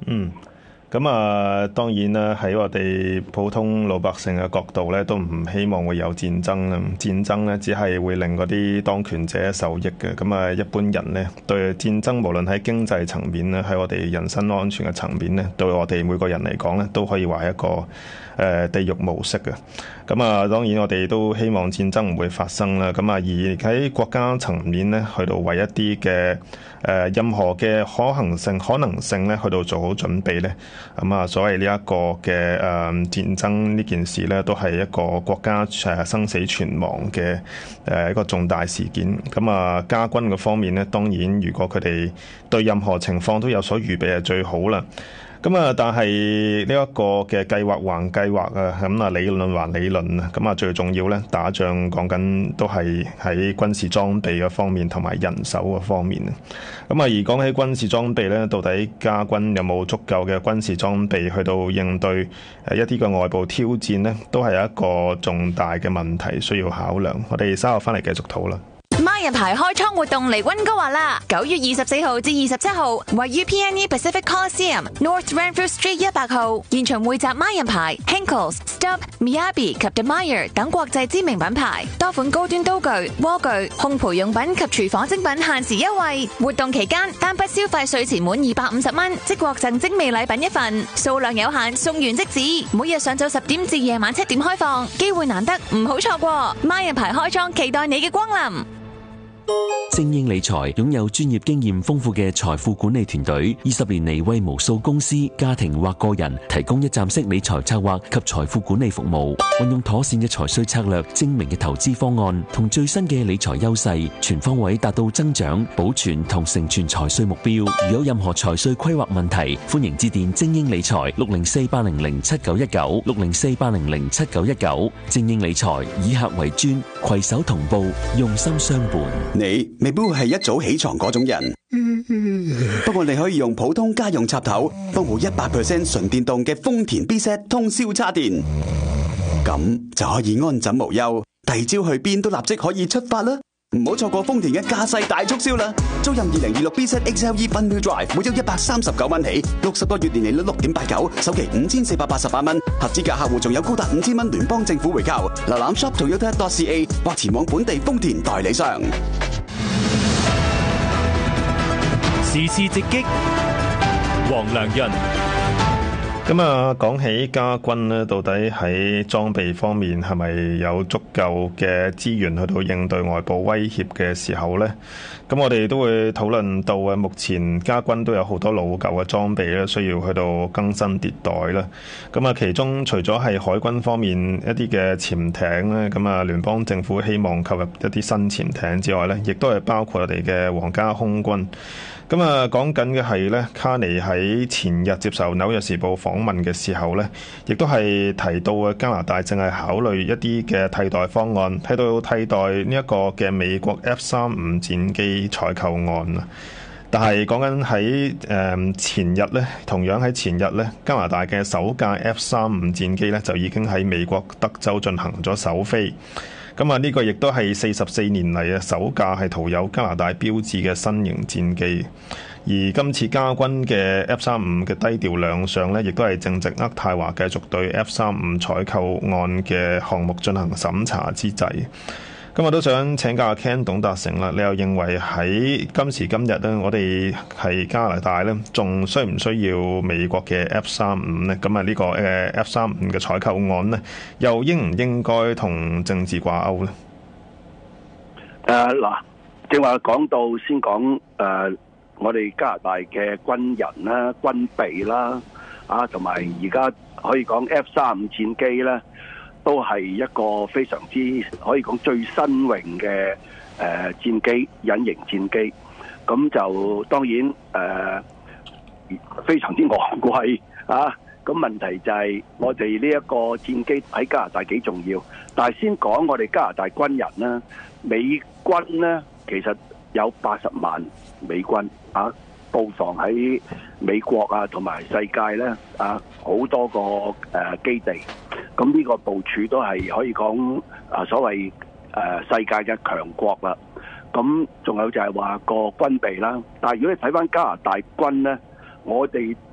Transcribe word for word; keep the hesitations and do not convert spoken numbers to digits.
嗯。咁啊，當然啦，喺我哋普通老百姓嘅角度咧，都唔希望會有戰爭啦。戰爭咧，只係會令嗰啲當權者受益嘅。咁啊，一般人咧對戰爭，無論喺經濟層面咧，喺我哋人身安全嘅層面咧，對我哋每個人嚟講咧，都可以話係一個誒地獄模式嘅。咁啊，當然我哋都希望戰爭唔會發生啦。咁啊，而喺國家層面咧，去到為一啲嘅誒任何嘅可行性、可能性咧，去到做好準備咧。咁啊，所謂呢一個嘅誒戰爭呢件事咧，都係一個國家誒生死存亡嘅誒一個重大事件。咁啊，家軍嘅方面咧，當然如果佢哋對任何情況都有所預備係最好啦。咁啊，但係呢一個嘅計劃還計劃啊，咁啊理論還理論啊，咁啊最重要咧，打仗講緊都係喺軍事裝備嘅方面同埋人手嘅方面啊。咁啊，而講起軍事裝備咧，到底家軍有冇足夠嘅軍事裝備去到應對誒一啲嘅外部挑戰呢？都係一個重大嘅問題需要考量。我哋稍後翻嚟繼續討論。 孖人牌開倉活動嚟溫哥華啦！九月二十四號至二十七號，位於 P N E Pacific Coliseum North Renfrew Street 一百號，現場匯集孖人牌、Henckels、Stubb、Miyabi 及 Demeyer 等國際知名品牌，多款高端刀具、鍋具、烘焙用品及廚房精品限時優惠。活動期間，單筆消費稅前滿二百五十蚊，即獲贈精美禮品一份，數量有限，送完即止。每日上晝十點至夜晚七點開放，機會難得，唔好錯過。孖人牌開倉，期待你嘅光臨。 精英理財擁有專業經驗豐富嘅財富管理團隊，二十年嚟為無數公司、家庭或個人提供一站式理財策劃及財富管理服務。運用妥善嘅財稅策略、精明嘅投資方案同最新嘅理財優勢，全方位達到增長、保存同成全財稅目標。如有任何財稅規劃問題，歡迎致電精英理財六零四八零零七九一九六零四八零零七九一九。精英理財以客為尊，攜手同步，用心相伴。 你未必會係一早起床嗰種人，不過你可以用普通家用插頭幫部一百 percent 純電動嘅豐田 B Z 通宵叉電，咁就可以安枕無憂，第二朝去邊都立即可以出發啦！唔好錯過豐田嘅駕駛大促銷啦！租任二零二六 B Z X L E Fun-Wheel Drive 每周一百三十九蚊起，六十個月年利率六點八九，首期五千四百八十八蚊，合資格客戶仲有高達五千蚊聯邦政府回購。瀏覽 shop toyota dot c a 或前往本地豐田代理商。 時事直擊，黃良潤。 咁啊，講起家軍咧，到底喺裝備方面係咪有足夠嘅資源去到應對外部威脅嘅時候呢？咁我哋都會討論到啊，目前家軍都有好多老舊嘅裝備咧，需要去到更新迭代啦。咁啊，其中除咗係海軍方面一啲嘅潛艇咧，咁啊聯邦政府希望購入一啲新潛艇之外咧，亦都係包括我哋嘅皇家空軍。咁啊，講緊嘅係咧，卡尼喺前日接受紐約時報訪問嘅時候咧，亦都係提到啊，加拿大正係考慮一啲嘅替代方案，睇到替代呢一個嘅美國 F 三五戰機採購案啊。但係講緊喺誒前日咧，同樣喺前日咧，加拿大嘅首架 F 三五戰機咧就已經喺美國德州進行咗首飛。咁啊，呢個亦都係四十四年嚟嘅首架係塗有加拿大標誌嘅新型戰機。而今次家軍嘅 F 三五嘅低調亮相呢，亦都係正值渥太華繼續對 F 三五採購案嘅項目進行審查之際。咁我都想請教阿 Ken 董達成啦，你又認為喺今時今日呢，我哋係加拿大呢，仲需唔需要美國嘅 F 三五呢？咁啊，呢個誒 F 三五嘅採購案呢，又應唔應該同政治掛鈎呢？ 誒嗱，正話講到先講誒，我哋加拿大嘅軍人啦、軍備啦，啊，同埋而家可以講 F 三五戰機咧。都係一個非常之可以講最新穎嘅誒戰機，隱形戰機。咁就當然誒、呃、非常之昂貴啊！咁問題就係我哋呢一個戰機喺加拿大幾重要。但係先講我哋加拿大軍人啦，美軍咧其實有八十萬美軍啊，布防喺美國啊同埋世界咧啊好多個誒、呃、基地。咁呢個部署都係可以講啊，所謂誒世界嘅強國啦。咁仲有就係話個軍備啦。但係如果你睇翻加拿大軍咧，我哋